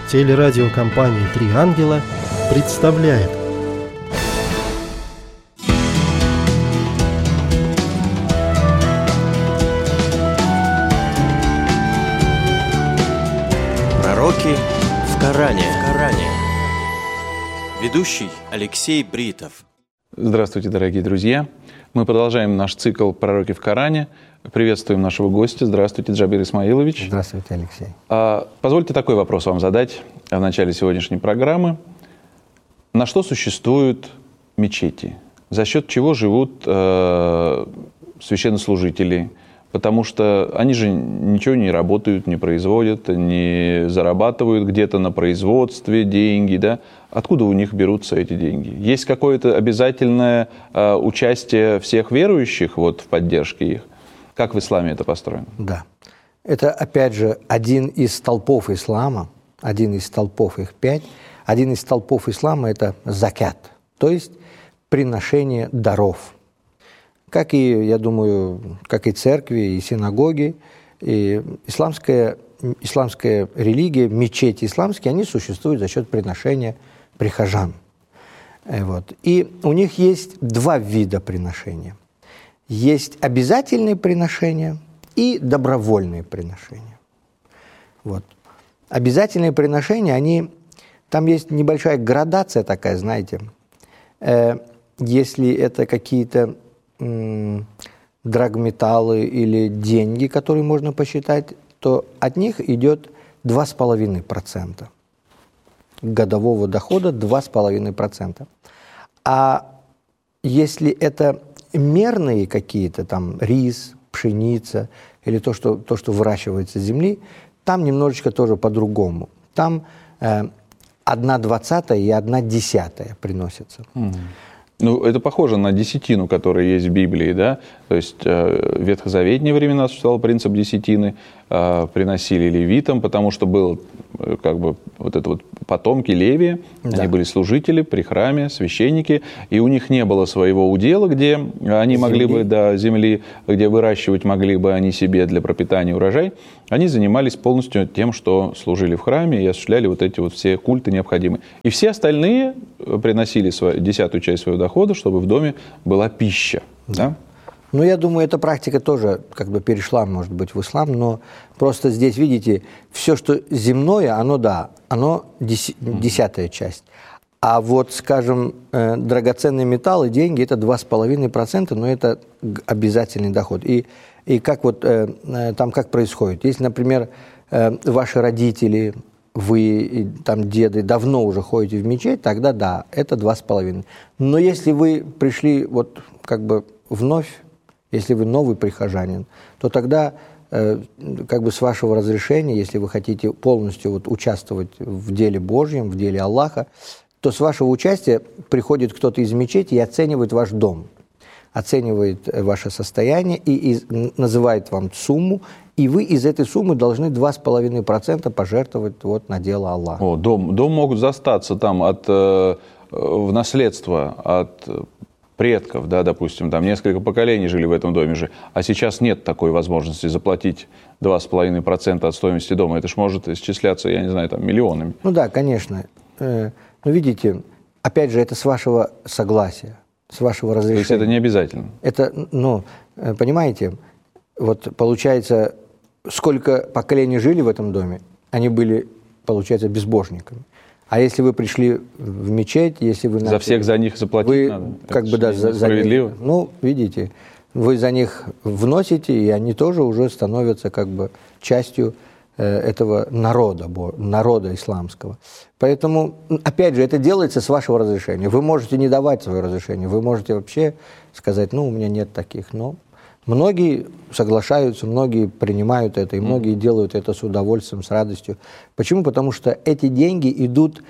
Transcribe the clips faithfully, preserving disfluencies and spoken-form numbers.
Телерадиокомпания «Три ангела» представляет. Пророки в Коране. в Коране. Ведущий Алексей Бритов. Здравствуйте, дорогие друзья. Мы продолжаем наш цикл «Пророки в Коране». Приветствуем нашего гостя. Здравствуйте, Джабир Исмаилович. Здравствуйте, Алексей. Позвольте такой вопрос вам задать в начале сегодняшней программы. На что существуют мечети? За счет чего живут э, священнослужители? Потому что они же ничего не работают, не производят, не зарабатывают где-то на производстве деньги, да? Откуда у них берутся эти деньги? Есть какое-то обязательное э, участие всех верующих вот, в поддержке их? Как в исламе это построено? Да. Это, опять же, один из столпов ислама, один из столпов, их пять. Один из столпов ислама – это закят, то есть приношение даров. Как и, я думаю, как и церкви, и синагоги, и исламская, исламская религия, мечети исламские, они существуют за счет приношения прихожан. Вот. И у них есть два вида приношения. Есть обязательные приношения и добровольные приношения. Вот. Обязательные приношения, они, там есть небольшая градация такая, знаете. Э, если это какие-то драгметаллы или деньги, которые можно посчитать, то от них идет два с половиной процента годового дохода, два с половиной процента. А если это мерные какие-то, там рис, пшеница или то, что, то, что выращивается с земли, там немножечко тоже по-другому. Там э, одна двадцатая и одна десятая приносятся. Mm-hmm. Ну, это похоже на десятину, которая есть в Библии, да? То есть э, в ветхозаветные времена существовал принцип десятины, э, приносили левитам, потому что был э, как бы вот это вот потомки Левия, да. Они были служители при храме, священники, и у них не было своего удела, где они земли. могли бы, да, земли, где выращивать могли бы они себе для пропитания урожай. Они занимались полностью тем, что служили в храме и осуществляли вот эти вот все культы необходимые. И все остальные приносили свою, десятую часть своего дохода, чтобы в доме была пища. Да? Ну, я думаю, эта практика тоже как бы перешла, может быть, в ислам, но просто здесь, видите, все, что земное, оно, да, оно дес, десятая часть. А вот, скажем, э, драгоценные металлы, деньги – это два с половиной процента, но это обязательный доход. И, и как вот э, э, там как происходит? Если, например, э, ваши родители, вы, там, деды, давно уже ходите в мечеть, тогда да, это два с половиной. Но если вы пришли вот как бы вновь, если вы новый прихожанин, то тогда э, как бы с вашего разрешения, если вы хотите полностью вот участвовать в деле Божьем, в деле Аллаха, то с вашего участия приходит кто-то из мечети и оценивает ваш дом, оценивает ваше состояние и, и называет вам сумму, и вы из этой суммы должны два с половиной процента пожертвовать вот на дело Аллаха. О, дом, дом могут застаться там от, э, в наследство от предков, да, допустим, там несколько поколений жили в этом доме же, а сейчас нет такой возможности заплатить два с половиной процента от стоимости дома. Это ж может исчисляться, я не знаю, там миллионами. Ну да, конечно. Но видите, опять же, это с вашего согласия, с вашего разрешения. То есть это не обязательно? Это, ну, понимаете, вот получается, сколько поколений жили в этом доме, они были, получается, безбожниками. А если вы пришли в мечеть, если вы... За начали, всех за них заплатить вы, надо? Как это бы, да, за, справедливо? За них, ну, видите, вы за них вносите, и они тоже уже становятся как бы частью э, этого народа, народа исламского. Поэтому, опять же, это делается с вашего разрешения. Вы можете не давать свое разрешение, вы можете вообще сказать, ну, у меня нет таких, но... Многие соглашаются, многие принимают это, и многие mm. делают это с удовольствием, с радостью. Почему? Потому что эти деньги идут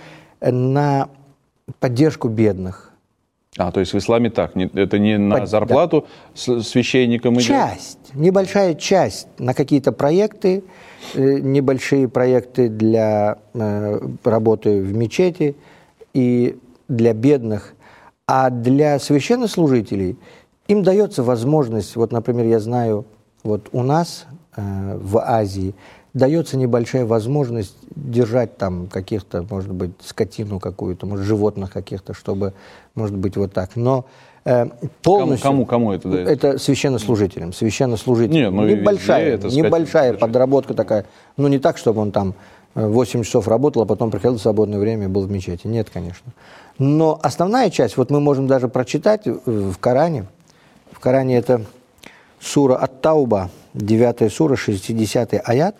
на поддержку бедных. А, то есть в исламе так, это не на Под, зарплату да. священникам идет? Часть, небольшая часть на какие-то проекты, небольшие проекты для э, работы в мечети и для бедных, а для священнослужителей им дается возможность, вот, например, я знаю, вот у нас э, в Азии дается небольшая возможность держать там каких-то, может быть, скотину какую-то, может, животных каких-то, чтобы, может быть, вот так. Но э, полностью... Кому, кому, кому это дает? Это священнослужителям. Священнослужителям. Нет, ну, небольшая, это небольшая скотина. подработка такая. Ну, не так, чтобы он там восемь часов работал, а потом приходил в свободное время и был в мечети. Нет, конечно. Но основная часть, вот мы можем даже прочитать в Коране. В Коране это сура Ат-Тауба, девятая сура, шестидесятый аят.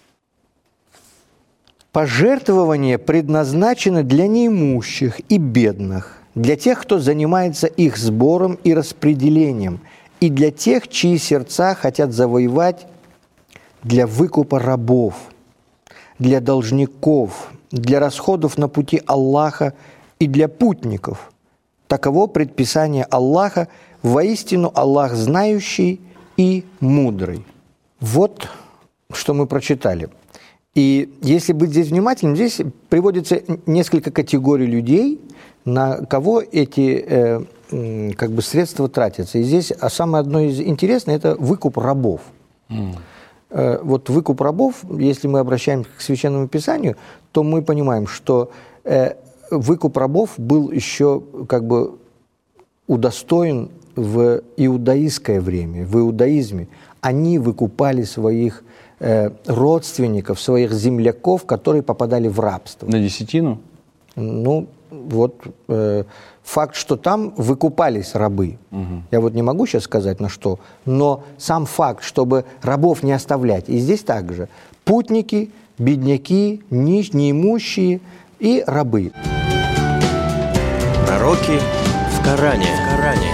Пожертвование предназначено для неимущих и бедных, для тех, кто занимается их сбором и распределением, и для тех, чьи сердца хотят завоевать для выкупа рабов, для должников, для расходов на пути Аллаха и для путников. Таково предписание Аллаха, воистину Аллах знающий и мудрый. Вот что мы прочитали. И если быть здесь внимательным, здесь приводится несколько категорий людей, на кого эти э, как бы средства тратятся. И здесь а самое одно из интересных – это выкуп рабов. Mm. Э, вот выкуп рабов, если мы обращаемся к Священному Писанию, то мы понимаем, что э, выкуп рабов был еще как бы удостоен в иудаистское время, в иудаизме. Они выкупали своих э, родственников, своих земляков, которые попадали в рабство. На десятину? Ну, вот э, факт, что там выкупались рабы. Угу. Я вот не могу сейчас сказать на что, но сам факт, чтобы рабов не оставлять. И здесь также путники, бедняки, нищ, неимущие и рабы. Пророки в Коране. В Коране.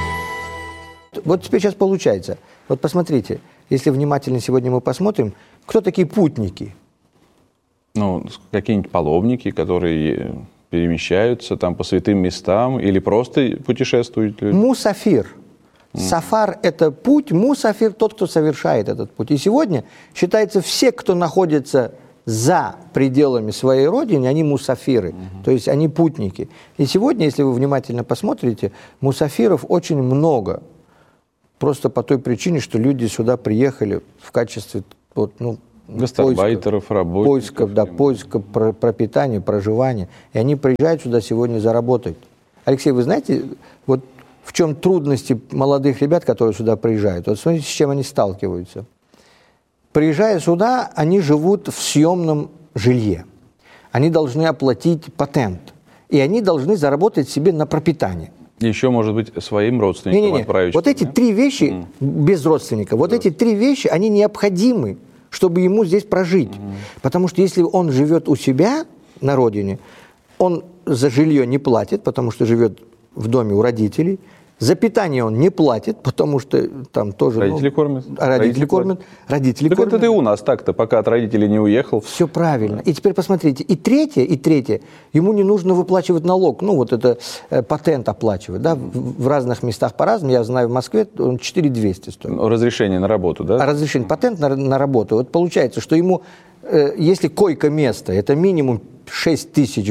Вот теперь сейчас получается. Вот посмотрите, если внимательно сегодня мы посмотрим, кто такие путники? Ну, какие-нибудь паломники, которые перемещаются там по святым местам или просто путешествуют люди? Мусафир. Mm. Сафар – это путь, мусафир – тот, кто совершает этот путь. И сегодня считается, все, кто находится за пределами своей родины, они мусафиры, mm-hmm. то есть они путники. И сегодня, если вы внимательно посмотрите, мусафиров очень много. Просто по той причине, что люди сюда приехали в качестве вот, ну, гастарбайтеров, работников. Поисков, да, поиска про, пропитания, проживания. И они приезжают сюда сегодня заработать. Алексей, вы знаете, вот в чем трудности молодых ребят, которые сюда приезжают? Вот смотрите, с чем они сталкиваются. Приезжая сюда, они живут в съемном жилье. Они должны оплатить патент. И они должны заработать себе на пропитание. Еще, может быть, своим родственникам Не-не-не. отправить. Вот эти да? три вещи, mm. без родственника, вот да. эти три вещи, они необходимы, чтобы ему здесь прожить. Mm. Потому что если он живет у себя на родине, он за жилье не платит, потому что живет в доме у родителей. За питание он не платит, потому что там тоже... Родители ну, кормят. А родители, родители кормят. Родители так кормят. Это ты у нас так-то, пока от родителей не уехал. Все правильно. И теперь посмотрите. И третье, и третье. Ему не нужно выплачивать налог. Ну, вот это э, патент оплачивать. Да? В, в разных местах по-разному. Я знаю, в Москве он четыре тысячи двести стоит. Разрешение на работу, да? А разрешение. Патент на, на работу. Вот получается, что ему, э, если койко-место, это минимум шесть тысяч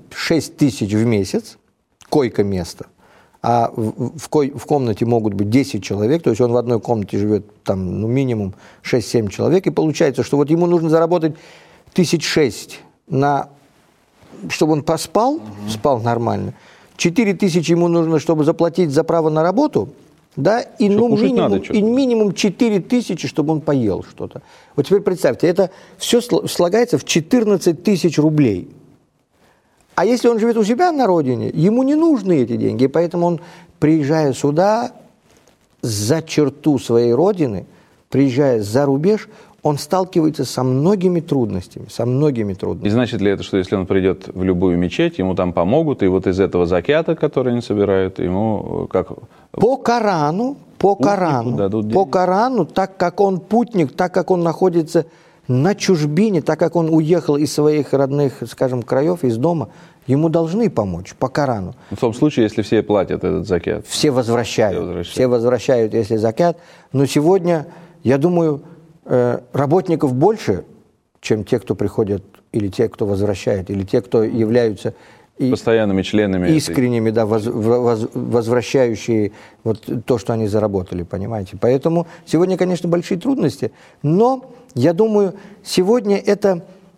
в месяц, койко-место, а в, в, в комнате могут быть десять человек, то есть он в одной комнате живет там, ну, минимум шесть-семь человек, и получается, что вот ему нужно заработать тысяч шесть, на, чтобы он поспал, угу. спал нормально, четыре тысячи ему нужно, чтобы заплатить за право на работу, да, и, ну, минимум, надо, и минимум четыре тысячи, чтобы он поел что-то. Вот теперь представьте, это все слагается в четырнадцать тысяч рублей. А если он живет у себя на родине, ему не нужны эти деньги, поэтому он, приезжая сюда, за черту своей родины, приезжая за рубеж, он сталкивается со многими трудностями, со многими трудностями. И значит ли это, что если он придет в любую мечеть, ему там помогут, и вот из этого закята, который они собирают, ему как... По Корану, по Корану, по Корану, так как он путник, так как он находится на чужбине, так как он уехал из своих родных, скажем, краев, из дома, ему должны помочь по Корану. В том случае, если все платят этот закят. Все возвращают. Все возвращают, все возвращают если закят. Но сегодня, я думаю, работников больше, чем те, кто приходят, или те, кто возвращает, или те, кто являются и постоянными членами. Искренними, этой... да, воз, воз, возвращающие вот то, что они заработали, понимаете. Поэтому сегодня, конечно, большие трудности, но я думаю, сегодня это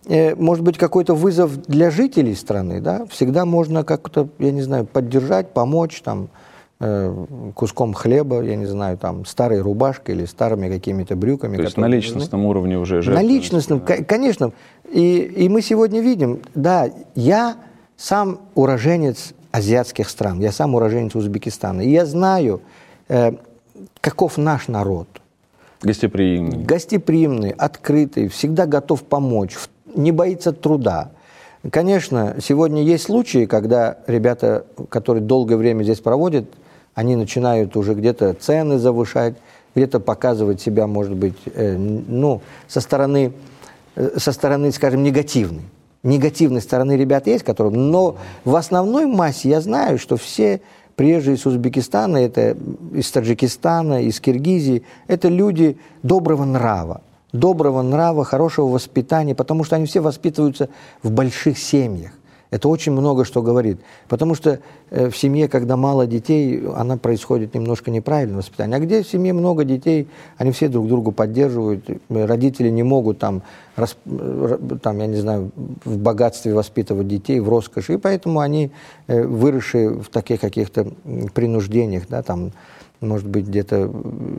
может быть, какой-то вызов для жителей страны, да, всегда можно как-то, я не знаю, поддержать, помочь, там, куском хлеба, я не знаю, там, старой рубашкой или старыми какими-то брюками. То есть на личностном нужны. уровне уже жертвы. На личностном, да. Конечно. И, и мы сегодня видим, да, я сам уроженец азиатских стран, я сам уроженец Узбекистана, и я знаю, э, каков наш народ. Гостеприимный. Гостеприимный, открытый, всегда готов помочь, не боится труда. Конечно, сегодня есть случаи, когда ребята, которые долгое время здесь проводят, они начинают уже где-то цены завышать, где-то показывать себя, может быть, э, ну, со стороны, э, со стороны, скажем, негативной. Негативной стороны ребят есть, которым, но в основной массе я знаю, что все приезжие из Узбекистана, это из Таджикистана, из Киргизии, это люди доброго нрава, доброго нрава, хорошего воспитания, потому что они все воспитываются в больших семьях. Это очень много что говорит. Потому что э, в семье, когда мало детей, она происходит немножко неправильное воспитание. А где в семье много детей, они все друг друга поддерживают. Родители не могут там, рас, там, я не знаю, в богатстве воспитывать детей, в роскоши. И поэтому они, э, выросшие в таких каких-то принуждениях, да, там, может быть, где-то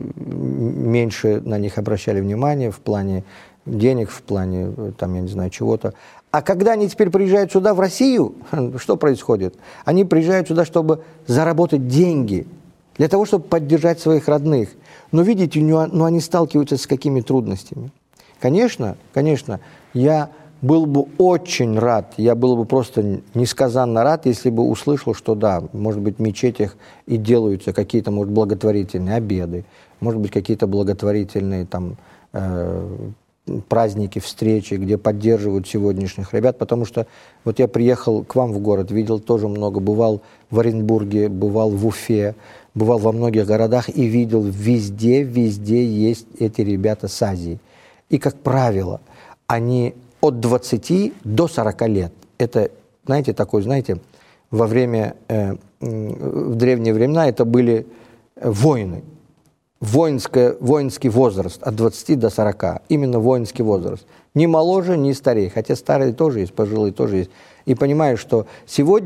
меньше на них обращали внимание в плане денег, в плане, там, я не знаю, чего-то. А когда они теперь приезжают сюда, в Россию, что происходит? Они приезжают сюда, чтобы заработать деньги, для того, чтобы поддержать своих родных. Но видите, ну, они сталкиваются с какими трудностями. Конечно, конечно, я был бы очень рад, я был бы просто несказанно рад, если бы услышал, что да, может быть, в мечетях и делаются какие-то, может, благотворительные обеды, может быть, какие-то благотворительные там э, праздники, встречи, где поддерживают сегодняшних ребят, потому что вот я приехал к вам в город, видел тоже много, бывал в Оренбурге, бывал в Уфе, бывал во многих городах и видел, везде, везде есть эти ребята с Азии. И, как правило, они от двадцати до сорока лет. Это, знаете, такой, знаете, во время, э, в древние времена это были войны. Воинское, воинский возраст от двадцати до сорока. Именно воинский возраст. Ни моложе, ни старее. Хотя старые тоже есть, пожилые тоже есть. И понимаю, что сегодня